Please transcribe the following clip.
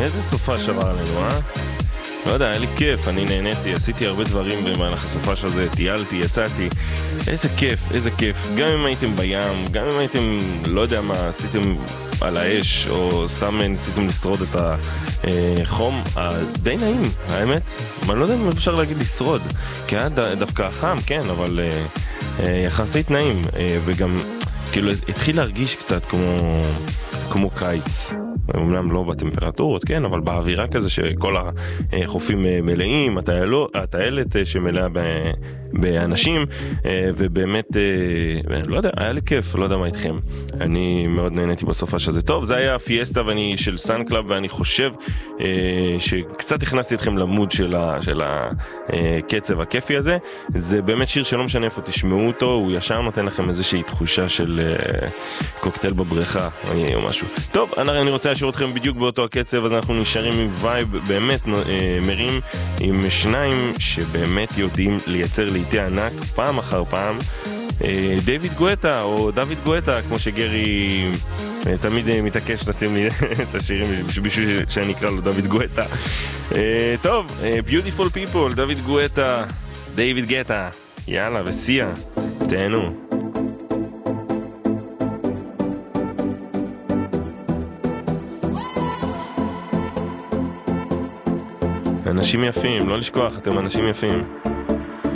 איזה סופה שבר עלינו, לא יודע, היה לי כיף, אני נהניתי, עשיתי הרבה דברים במהלך הסופה הזה, טיילתי, יצאתי, איזה כיף, איזה כיף. גם אם הייתם בים, גם אם הייתם, לא יודע מה, עשיתם על האש, או סתם ניסיתם לשרוד את החום, די נעים, האמת. אני לא יודע אם אפשר להגיד לשרוד, כי היה דווקא חם, כן, אבל יחסית נעים, וגם כאילו התחיל להרגיש קצת כמו קיץ. אומנם לא בטמפרטורות, כן, אבל באווירה כזה שכל החופים מלאים, הטיילת שמלאה באנשים, ובאמת, לא יודע, היה לי כיף, לא יודע מה איתכם. אני מאוד נהניתי בסופה שזה טוב. זה היה פיאסטה של סאן קלאב, ואני חושב שקצת הכנסתי אתכם למוד של הקצב הכיפי הזה. זה באמת שיר שלא משנה איפה תשמעו אותו, הוא ישר נותן לכם איזושהי תחושה של קוקטייל בבריכה או משהו. טוב, אני רוצה להשאיר אתכם בדיוק באותו הקצב, אז אנחנו נשארים עם וייב באמת מרים, עם שניים שבאמת יודעים לייצר לעיתי ענק פעם אחר פעם. דיוויד גואטה, או דוד גואטה, כמו שגרי תמיד מתעקש לשים לי את השירים בשביל שאני אקרא לו דוד גואטה. טוב, Beautiful People, דוד גואטה, דיוויד גטה, יאללה, וסיה, תהנו. אנשים יפים, לא לשכוח, אתם אנשים יפים.